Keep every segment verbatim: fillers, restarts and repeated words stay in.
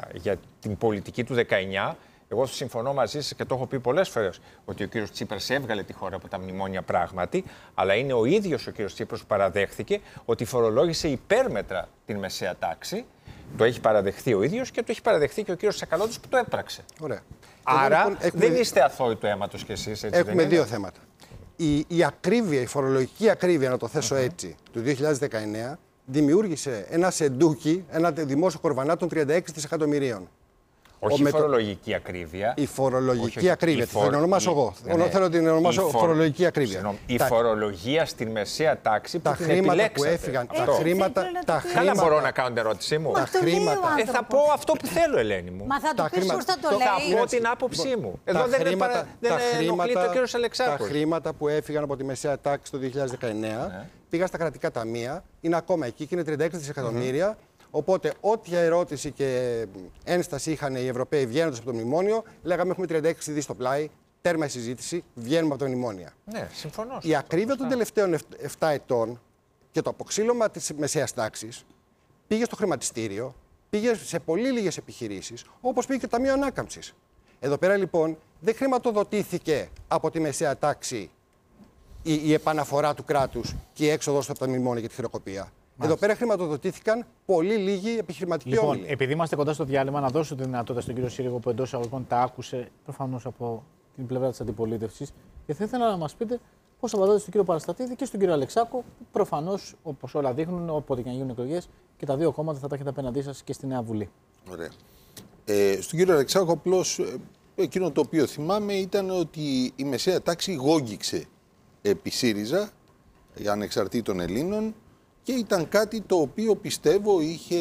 για την πολιτική του δεκαεννιά. Εγώ συμφωνώ μαζί σας και το έχω πει πολλές φορές ότι ο κύριος Τσίπρας έβγαλε τη χώρα από τα μνημόνια πράγματι, αλλά είναι ο ίδιος ο κύριος Τσίπρας που παραδέχθηκε ότι φορολόγησε υπέρμετρα την μεσαία τάξη. Το έχει παραδεχθεί ο ίδιος και το έχει παραδεχθεί και ο κύριος Σακαλώτης που το έπραξε. Ωραία. Άρα λοιπόν, έχουμε... δεν είστε αθώοι του αίματος κι εσείς, έτσι έχουμε δεν είναι? δύο θέματα. Η, η ακρίβεια, η φορολογική ακρίβεια, να το θέσω uh-huh. έτσι, του δύο χιλιάδες δεκαεννιά δημιούργησε ένα σεντούκι, ένα δημόσιο κορβανά των τριάντα έξι δισεκατομμυρίων. Όχι η φορολογική ακρίβεια. Η φορολογική όχι, ακρίβεια. Η φορ... Θα την ονομάσω η... εγώ. Ναι, ναι. Θέλω να την ονομάσω η φορ... φορολογική ακρίβεια. Συγνώμη, η τα... φορολογία στην μεσαία τάξη που τα την χρήματα επιλέξατε. που έφυγαν. Αυτό. Τα χρήματα. Τα Καλά, χρήματα... μπορώ να κάνω την ερώτησή μου. Τα χρήματα. Ε, θα πω αυτό που θέλω, Ελένη μου. Μα θα του πεις πώς θα το λέει. Θα πω την άποψή μου. Εδώ δεν ενοχλείται ο κύριος Αλεξάκος. Τα χρήματα που έφυγαν από τη μεσαία τάξη το δύο χιλιάδες δεκαεννιά πήγαν στα κρατικά ταμεία. Είναι ακόμα εκεί και είναι τριάντα έξι δισεκατομμύρια. Οπότε, ό,τι ερώτηση και ένσταση είχαν οι Ευρωπαίοι βγαίνοντας από το μνημόνιο, λέγαμε έχουμε τριάντα έξι δις στο πλάι, τέρμα η συζήτηση, βγαίνουμε από τα μνημόνια. Ναι, συμφωνώ. Η ακρίβεια των τελευταίων επτά ετών και το αποξύλωμα της μεσαίας τάξης πήγε στο χρηματιστήριο, πήγε σε πολύ λίγες επιχειρήσεις, όπως πήγε και το Ταμείο Ανάκαμψης. Εδώ πέρα λοιπόν δεν χρηματοδοτήθηκε από τη μεσαία τάξη η, η επαναφορά του κράτους και η έξοδος από τα μνημόνια για τη χειροκοπία. Εδώ πέρα χρηματοδοτήθηκαν πολύ λίγοι επιχειρηματικοί λοιπόν, όμιλοι. Επειδή είμαστε κοντά στο διάλειμμα, να δώσω τη δυνατότητα στον κύριο Σύριγο που εντός εισαγωγικών τα άκουσε προφανώς από την πλευρά της αντιπολίτευσης. Και θα ήθελα να μας πείτε πώς απαντάτε στον κύριο Παραστατίδη και στον κύριο Αλεξάκο, που προφανώς, όπως όλα δείχνουν, όποτε και να γίνουν εκλογές, και τα δύο κόμματα θα τα έχετε απέναντί σας και στη Νέα Βουλή. Ωραία. Ε, στον κύριο Αλεξάκο, απλώς εκείνο το οποίο θυμάμαι ήταν ότι η μεσαία τάξη γόγγιξε επί ΣΥΡΙΖΑ, ανεξαρτήτων Ελλήνων. Και ήταν κάτι το οποίο πιστεύω είχε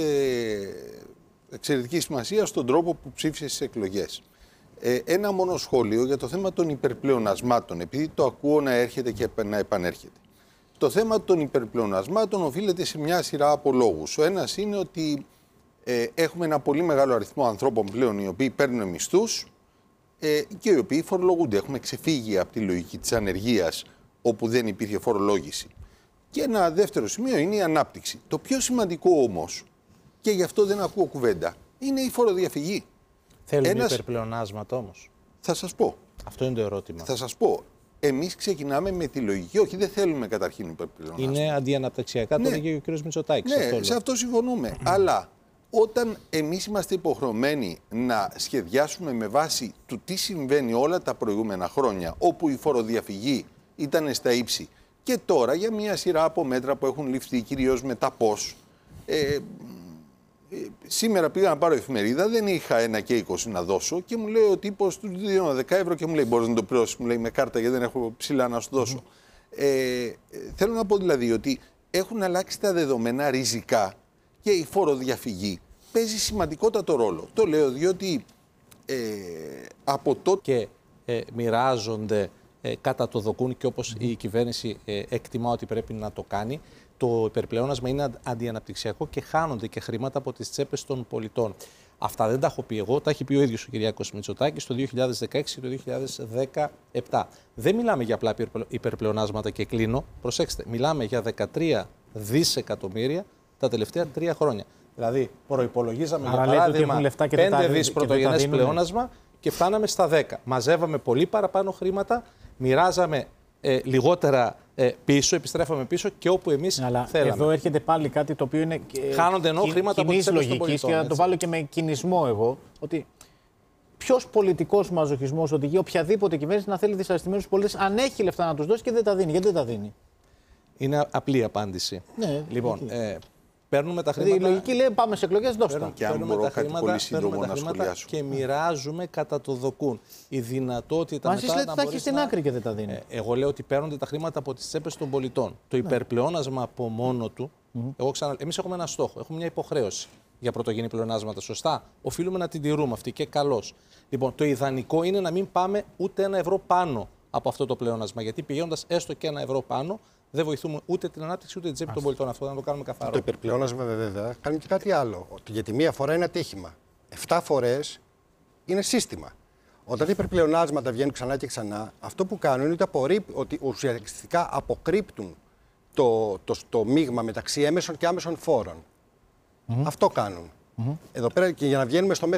εξαιρετική σημασία στον τρόπο που ψήφισε στις εκλογές. Ε, ένα μόνο σχόλιο για το θέμα των υπερπλεονασμάτων, επειδή το ακούω να έρχεται και να επανέρχεται. Το θέμα των υπερπλεονασμάτων οφείλεται σε μια σειρά από λόγους. Ο ένας είναι ότι ε, έχουμε ένα πολύ μεγάλο αριθμό ανθρώπων πλέον οι οποίοι παίρνουν μισθούς ε, και οι οποίοι φορολογούνται. Έχουμε ξεφύγει από τη λογική της ανεργίας όπου δεν υπήρχε φορολόγηση. Και ένα δεύτερο σημείο είναι η ανάπτυξη. Το πιο σημαντικό όμως, και γι' αυτό δεν ακούω κουβέντα, είναι η φοροδιαφυγή. Θέλουμε Ένας... υπερπλεονάσματα όμως. Θα σας πω. Αυτό είναι το ερώτημα. Θα σας πω. Εμείς ξεκινάμε με τη λογική, όχι δεν θέλουμε καταρχήν υπερπλεονάσματα. Είναι αντιαναπτυξιακά, το λέγει και ο κ. Μητσοτάκης. Ναι, αυτό σε αυτό συμφωνούμε. Αλλά όταν εμείς είμαστε υποχρεωμένοι να σχεδιάσουμε με βάση του τι συμβαίνει όλα τα προηγούμενα χρόνια, όπου η φοροδιαφυγή ήταν στα ύψη, και τώρα για μια σειρά από μέτρα που έχουν ληφθεί κυρίως με τα πώς. Ε, ε, σήμερα πήγα να πάρω εφημερίδα, δεν είχα ένα και είκοσι να δώσω και μου λέει ο τύπος του δίνω δέκα ευρώ και μου λέει μπορείς να το πληρώσεις, μου λέει με κάρτα γιατί δεν έχω ψηλά να σου δώσω. Mm. Ε, θέλω να πω δηλαδή ότι έχουν αλλάξει τα δεδομένα ριζικά και η φοροδιαφυγή παίζει σημαντικότατο ρόλο. Το λέω διότι ε, από τότε... Και ε, μοιράζονται Ε, κατά το δοκούν και όπως η κυβέρνηση ε, εκτιμά ότι πρέπει να το κάνει, το υπερπλεόνασμα είναι αντιαναπτυξιακό και χάνονται και χρήματα από τις τσέπες των πολιτών. Αυτά δεν τα έχω πει εγώ, τα έχει πει ο ίδιος ο Κυριάκος Μητσοτάκης το δύο χιλιάδες δεκαέξι και το δύο χιλιάδες δεκαεπτά. Δεν μιλάμε για απλά υπερπλεονάσματα και κλείνω. Προσέξτε, μιλάμε για δεκατρία δισεκατομμύρια τα τελευταία τρία χρόνια. Δηλαδή, προϋπολογίζαμε για παράδειγμα πέντε δις πρωτογενές πλεόνασμα και φτάναμε στα δέκα. Μαζεύαμε πολύ παραπάνω χρήματα, μοιράζαμε ε, λιγότερα ε, πίσω, επιστρέφαμε πίσω και όπου εμείς αλλά θέλαμε. Εδώ έρχεται πάλι κάτι το οποίο είναι ε, χάνονται ενώ χρήματα από τις τσέπες των πολιτών. Και να το βάλω και με κινησμό εγώ, ότι ποιος πολιτικός μαζοχισμός οδηγεί οποιαδήποτε κυβέρνηση να θέλει δυσαρεστημένους πολίτες αν έχει λεφτά να τους δώσει και δεν τα δίνει. Γιατί δεν τα δίνει? Είναι απλή απάντηση. Ναι, λοιπόν, ε, παίρνουμε τα χρήματα. Η λογική λέει πάμε σε εκλογές, δώστε τα. Και αν μπορώ τα κάτι πολύ σύντομο να σχολιάσω. Και μοιράζουμε κατά το δοκούν. Η δυνατότητα Μα μετά εσείς λέτε να τα έχει στην να... άκρη και δεν τα δίνει. Ε, εγώ λέω ότι παίρνονται τα χρήματα από τις τσέπες των πολιτών. Το υπερπλεόνασμα από μόνο του. Mm-hmm. Εγώ ξανα... Εμείς έχουμε ένα στόχο, έχουμε μια υποχρέωση για πρωτογενή πλεονάσματα. Σωστά. Οφείλουμε να την τηρούμε αυτή και καλώς. Λοιπόν, το ιδανικό είναι να μην πάμε ούτε ένα ευρώ πάνω από αυτό το πλεόνασμα. Γιατί πηγαίνοντας έστω και ένα ευρώ πάνω, δεν βοηθούμε ούτε την ανάπτυξη ούτε την τσέπη των πολιτών. Αυτό να το κάνουμε καθαρό. Το υπερπλεόνασμα βέβαια κάνει και κάτι άλλο. Ότι γιατί μία φορά είναι ατύχημα. Εφτά φορές είναι σύστημα. Όταν τα υπερπλεονάσματα βγαίνουν ξανά και ξανά, αυτό που κάνουν είναι ότι, απορρίπ, ότι ουσιαστικά αποκρύπτουν το, το, το μείγμα μεταξύ έμεσων και άμεσων φόρων. Mm-hmm. Αυτό κάνουν. Mm-hmm. Εδώ πέρα και για να βγαίνουμε στο